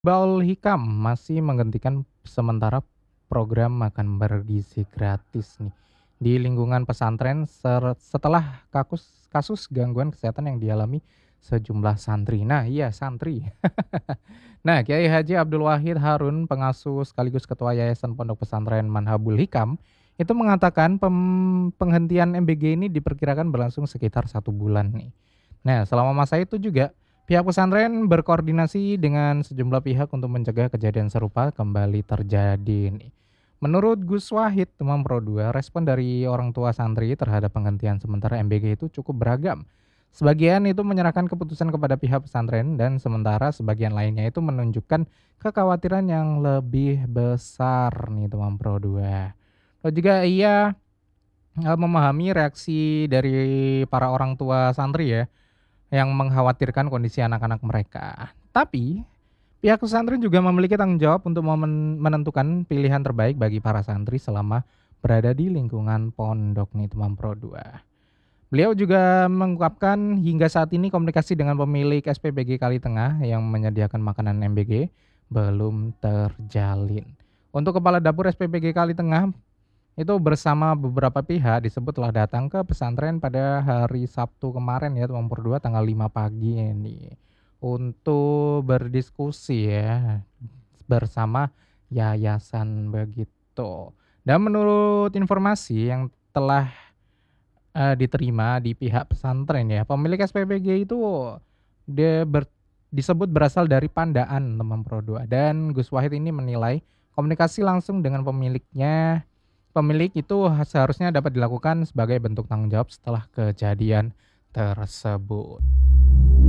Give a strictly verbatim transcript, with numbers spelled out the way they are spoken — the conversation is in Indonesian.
Baul Hikam masih menghentikan sementara program makan bergizi gratis nih di lingkungan pesantren ser- setelah kakus kasus gangguan kesehatan yang dialami sejumlah santri. Nah, iya santri. Nah, Kiai Haji Abdul Wahid Harun, pengasuh sekaligus ketua Yayasan Pondok Pesantren Manhabul Hikam, itu mengatakan pem- penghentian M B G ini diperkirakan berlangsung sekitar satu bulan nih. Nah, selama masa itu juga pihak pesantren berkoordinasi dengan sejumlah pihak untuk mencegah kejadian serupa kembali terjadi nih. Menurut Gus Wahid, Demam Pro dua, respon dari orang tua santri terhadap penghentian sementara M B G itu cukup beragam. Sebagian itu menyerahkan keputusan kepada pihak pesantren dan sementara sebagian lainnya itu menunjukkan kekhawatiran yang lebih besar nih Demam Pro dua. Lalu juga ia eh, memahami reaksi dari para orang tua santri ya yang mengkhawatirkan kondisi anak-anak mereka. Tapi, pihak pesantren juga memiliki tanggung jawab untuk memen- menentukan pilihan terbaik bagi para santri selama berada di lingkungan pondok nih teman Pro dua. Beliau juga mengungkapkan hingga saat ini komunikasi dengan pemilik S P B G Kali Tengah yang menyediakan makanan M B G belum terjalin. Untuk Kepala Dapur S P B G Kali Tengah itu bersama beberapa pihak disebut telah datang ke pesantren pada hari Sabtu kemarin ya, teman berdua tanggal lima pagi ini. Untuk berdiskusi ya, bersama yayasan begitu. Dan menurut informasi yang telah, eee, diterima di pihak pesantren ya, pemilik S P B G itu dia ber disebut berasal dari Pandaan, teman Pro dua, dan Gus Wahid ini menilai komunikasi langsung dengan pemiliknya Pemilik itu ha seharusnya dapat dilakukan sebagai bentuk tanggung jawab setelah kejadian tersebut.